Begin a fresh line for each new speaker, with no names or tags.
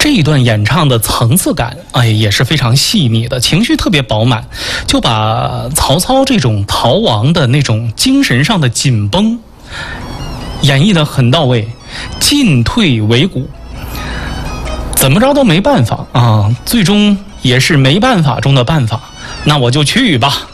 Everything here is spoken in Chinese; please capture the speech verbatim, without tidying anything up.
这一段演唱的层次感，哎，也是非常细腻的，情绪特别饱满，就把曹操这种逃亡的那种精神上的紧绷演绎得很到位，进退维谷，怎么着都没办法啊，最终也是没办法中的办法，那我就去吧。